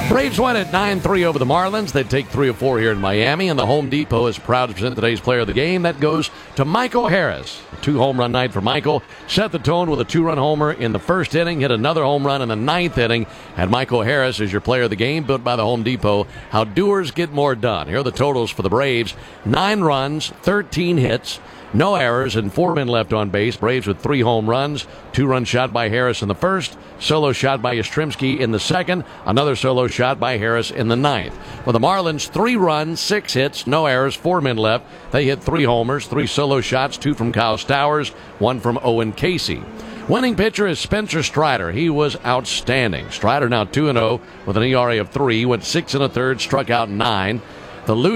Braves won at 9-3 over the Marlins. They take 3 of 4 here in Miami, and the Home Depot is proud to present today's player of the game. That goes to Michael Harris. A 2-home-run night for Michael. Set the tone with a 2-run homer in the first inning, hit another home run in the ninth inning, and Michael Harris is your player of the game, built by the Home Depot. How doers get more done. Here are the totals for the Braves. 9 runs, 13 hits, no errors, and 4 men left on base. Braves with 3 home runs, 2-run shot by Harris in the first, solo shot by Yastrzemski in the second, another solo shot by Harris in the ninth. For the Marlins, 3 runs, 6 hits, no errors, 4 men left. They hit 3 homers, 3 solo shots, 2 from Kyle Stowers, 1 from Owen Casey. Winning pitcher is Spencer Strider. He was outstanding. Strider now 2-0 with an ERA of 3, went 6 1/3, struck out 9. The